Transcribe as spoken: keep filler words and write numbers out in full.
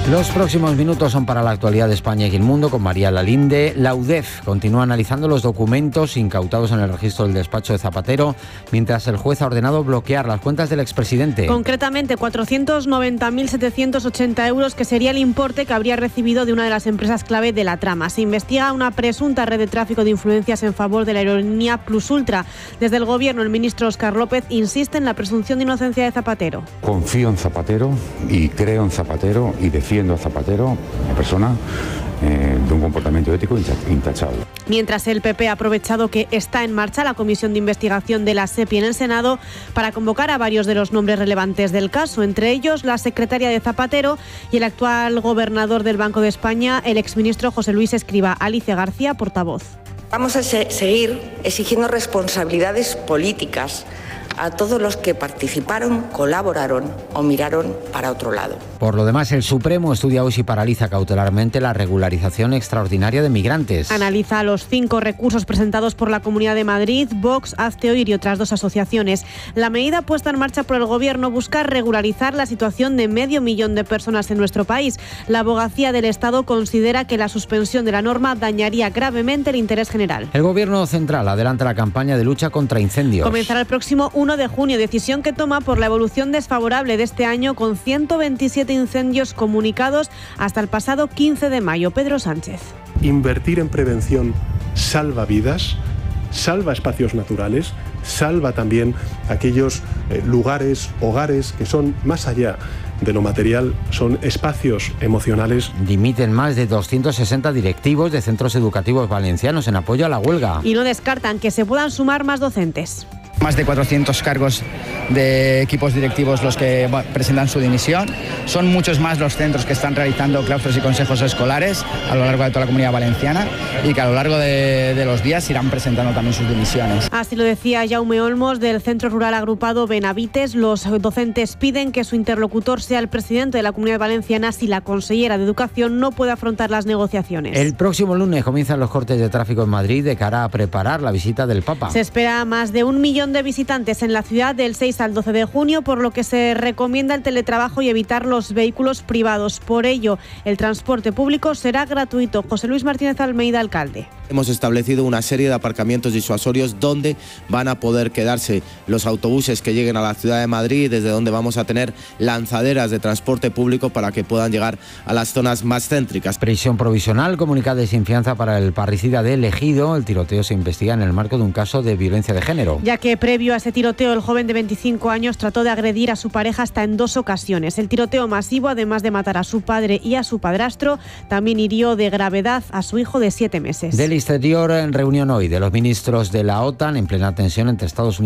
Los próximos minutos son para la actualidad de España y el mundo con María Lalinde. La U D E F continúa analizando los documentos incautados en el registro del despacho de Zapatero, mientras el juez ha ordenado bloquear las cuentas del expresidente. Concretamente, cuatrocientos noventa mil setecientos ochenta euros, que sería el importe que habría recibido de una de las empresas clave de la trama. Se investiga una presunta red de tráfico de influencias en favor de la aerolínea Plus Ultra. Desde el Gobierno, el ministro Óscar López insiste en la presunción de inocencia de Zapatero. Confío en Zapatero y creo en Zapatero y defiendo a Zapatero, una persona eh, de un comportamiento ético intachable. Mientras el P P ha aprovechado que está en marcha la comisión de investigación de la SEPI en el Senado para convocar a varios de los nombres relevantes del caso, entre ellos la secretaria de Zapatero y el actual gobernador del Banco de España, el exministro José Luis Escrivá. Alicia García, portavoz. Vamos a se- seguir exigiendo responsabilidades políticas a todos los que participaron, colaboraron o miraron para otro lado. Por lo demás, el Supremo estudia hoy si paraliza cautelarmente la regularización extraordinaria de migrantes. Analiza los cinco recursos presentados por la Comunidad de Madrid, Vox, Hazte Oír y otras dos asociaciones. La medida puesta en marcha por el Gobierno busca regularizar la situación de medio millón de personas en nuestro país. La Abogacía del Estado considera que la suspensión de la norma dañaría gravemente el interés general. El Gobierno central adelanta la campaña de lucha contra incendios. Comenzará el próximo uno de junio, decisión que toma por la evolución desfavorable de este año, con ciento veintisiete incendios comunicados hasta el pasado quince de mayo. Pedro Sánchez. Invertir en prevención salva vidas, salva espacios naturales, salva también aquellos eh, lugares, hogares que son más allá de lo material, son espacios emocionales. Dimiten más de doscientos sesenta directivos de centros educativos valencianos en apoyo a la huelga. Y no descartan que se puedan sumar más docentes. Más de cuatrocientos cargos de equipos directivos los que presentan su dimisión. Son muchos más los centros que están realizando claustros y consejos escolares a lo largo de toda la Comunidad Valenciana y que a lo largo de, de los días irán presentando también sus dimisiones. Así lo decía Jaume Olmos del Centro Rural Agrupado Benavites. Los docentes piden que su interlocutor sea el presidente de la Comunidad Valenciana si la consellera de Educación no puede afrontar las negociaciones. El próximo lunes comienzan los cortes de tráfico en Madrid de cara a preparar la visita del Papa. Se espera más de un millón de visitantes en la ciudad del seis al doce de junio, por lo que se recomienda el teletrabajo y evitar los vehículos privados. Por ello, el transporte público será gratuito. José Luis Martínez Almeida, alcalde. Hemos establecido una serie de aparcamientos disuasorios donde van a poder quedarse los autobuses que lleguen a la ciudad de Madrid, desde donde vamos a tener lanzaderas de transporte público para que puedan llegar a las zonas más céntricas. Prisión provisional, comunicado de sin fianza para el parricida de Ejido. El tiroteo se investiga en el marco de un caso de violencia de género. Ya que previo a ese tiroteo, el joven de veinticinco años trató de agredir a su pareja hasta en dos ocasiones. El tiroteo masivo, además de matar a su padre y a su padrastro, también hirió de gravedad a su hijo de siete meses. Del exterior, en reunión hoy de los ministros de la OTAN en plena tensión entre Estados Unidos